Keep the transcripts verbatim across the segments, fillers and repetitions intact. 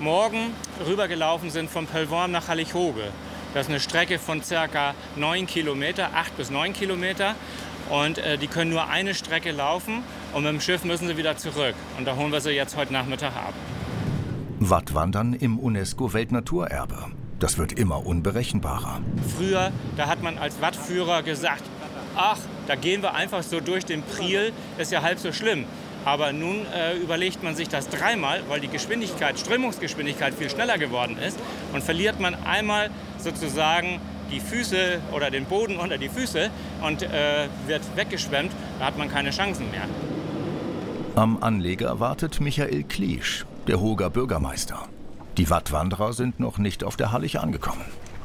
morgen rübergelaufen sind von Pellworm nach Hallig-Hoge. Das ist eine Strecke von ca. neun Kilometer, acht bis neun Kilometer. Und äh, die können nur eine Strecke laufen und mit dem Schiff müssen sie wieder zurück. Und da holen wir sie jetzt heute Nachmittag ab. Wattwandern im UNESCO-Weltnaturerbe. Das wird immer unberechenbarer. Früher, da hat man als Wattführer gesagt, ach, da gehen wir einfach so durch den Priel, ist ja halb so schlimm. Aber nun äh, überlegt man sich das dreimal, weil die Geschwindigkeit, Strömungsgeschwindigkeit viel schneller geworden ist. Und verliert man einmal sozusagen die Füße oder den Boden unter die Füße und äh, wird weggeschwemmt, da hat man keine Chancen mehr. Am Anleger wartet Michael Kliesch, der Hoger Bürgermeister. Die Wattwanderer sind noch nicht auf der Hallig angekommen.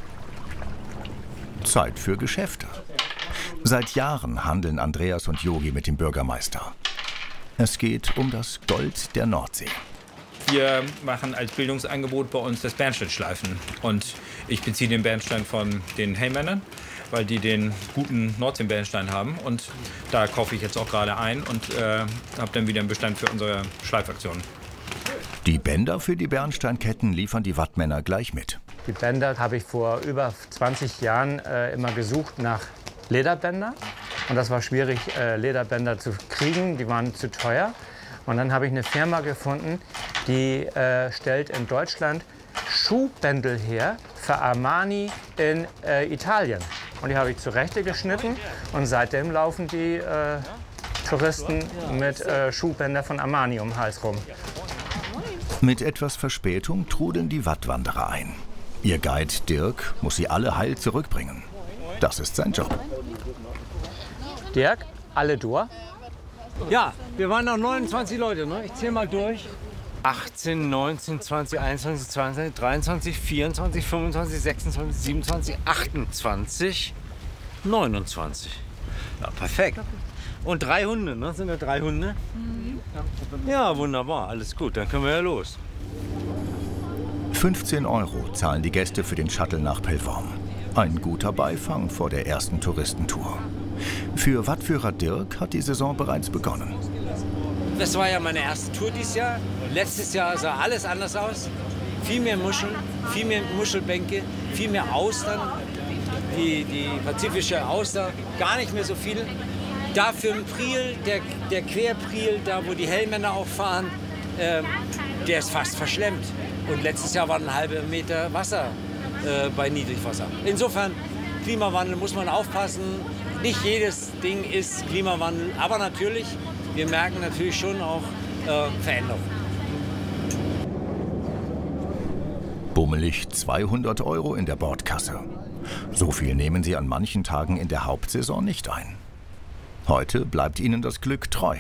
Zeit für Geschäfte. Seit Jahren handeln Andreas und Yogi mit dem Bürgermeister. Es geht um das Gold der Nordsee. Wir machen als Bildungsangebot bei uns das Bernsteinschleifen. Und ich beziehe den Bernstein von den Hellmännern, weil die den guten Nordsee-Bernstein haben. Und da kaufe ich jetzt auch gerade ein und äh, habe dann wieder einen Bestand für unsere Schleifaktion. Die Bänder für die Bernsteinketten liefern die Wattmänner gleich mit. Die Bänder habe ich vor über zwanzig Jahren äh, immer gesucht nach Lederbänder. Und das war schwierig, äh, Lederbänder zu kriegen, die waren zu teuer. Und dann habe ich eine Firma gefunden, die äh, stellt in Deutschland Schuhbändel her für Armani in äh, Italien. Und die habe ich zurecht geschnitten und seitdem laufen die äh, Touristen mit äh, Schuhbänder von Armani um den Hals rum. Mit etwas Verspätung trudeln die Wattwanderer ein. Ihr Guide Dirk muss sie alle heil zurückbringen. Das ist sein Job. Dirk, alle durch? Ja, wir waren noch neunundzwanzig Leute, ne? Ich zähle mal durch. achtzehn, neunzehn, zwanzig, einundzwanzig, zweiundzwanzig, dreiundzwanzig, vierundzwanzig, fünfundzwanzig, sechsundzwanzig, siebenundzwanzig, achtundzwanzig, neunundzwanzig. Ja, perfekt. Und drei Hunde, ne? Sind da drei Hunde? Mhm. Ja, wunderbar, alles gut, dann können wir ja los. fünfzehn Euro zahlen die Gäste für den Shuttle nach Pellworm. Ein guter Beifang vor der ersten Touristentour. Für Wattführer Dirk hat die Saison bereits begonnen. Das war ja meine erste Tour dieses Jahr. Letztes Jahr sah alles anders aus. Viel mehr Muscheln, viel mehr Muschelbänke, viel mehr Austern. Die, die pazifische Auster, gar nicht mehr so viel. Dafür ein Priel, der, der Querpriel, da wo die Hellmänner auch fahren, äh, der ist fast verschlemmt. Und letztes Jahr war ein halber Meter Wasser äh, bei Niedrigwasser. Insofern, Klimawandel muss man aufpassen. Nicht jedes Ding ist Klimawandel, aber natürlich, wir merken natürlich schon auch äh, Veränderungen. Bummelig zweihundert Euro in der Bordkasse. So viel nehmen sie an manchen Tagen in der Hauptsaison nicht ein. Heute bleibt ihnen das Glück treu.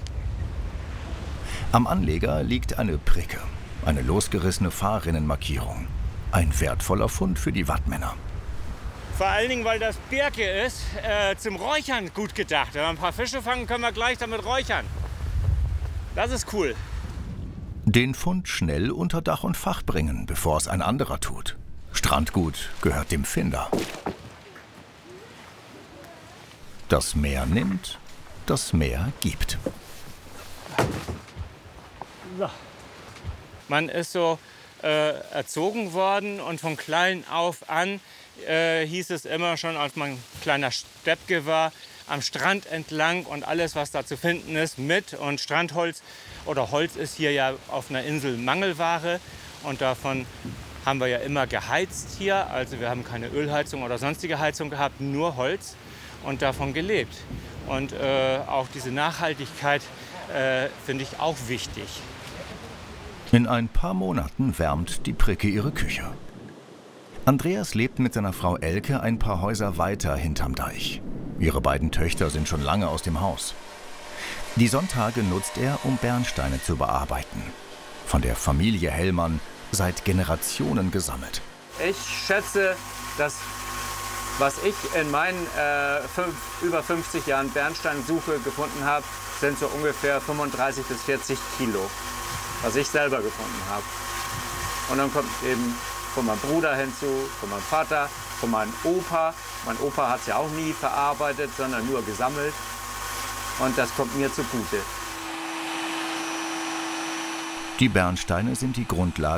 Am Anleger liegt eine Pricke, eine losgerissene Fahrrinnenmarkierung. Ein wertvoller Fund für die Wattmänner. Vor allen Dingen, weil das Birke ist, äh, zum Räuchern gut gedacht. Wenn wir ein paar Fische fangen, können wir gleich damit räuchern. Das ist cool. Den Fund schnell unter Dach und Fach bringen, bevor es ein anderer tut. Strandgut gehört dem Finder. Das Meer nimmt, das Meer gibt. So. Man ist so äh, erzogen worden und von klein auf an äh, hieß es immer schon, als man ein kleiner Steppke war, am Strand entlang und alles, was da zu finden ist, mit. Und Strandholz oder Holz ist hier ja auf einer Insel Mangelware. Und davon haben wir ja immer geheizt hier. Also wir haben keine Ölheizung oder sonstige Heizung gehabt, nur Holz und davon gelebt. Und äh, auch diese Nachhaltigkeit äh, finde ich auch wichtig. In ein paar Monaten wärmt die Pricke ihre Küche. Andreas lebt mit seiner Frau Elke ein paar Häuser weiter hinterm Deich. Ihre beiden Töchter sind schon lange aus dem Haus. Die Sonntage nutzt er, um Bernsteine zu bearbeiten. Von der Familie Hellmann seit Generationen gesammelt. Ich schätze, dass was ich in meinen äh, fünf, über fünfzig Jahren Bernsteinsuche gefunden habe, sind so ungefähr fünfunddreißig bis vierzig Kilo, was ich selber gefunden habe. Und dann kommt eben von meinem Bruder hinzu, von meinem Vater, von meinem Opa. Mein Opa hat es ja auch nie verarbeitet, sondern nur gesammelt. Und das kommt mir zugute. Die Bernsteine sind die Grundlage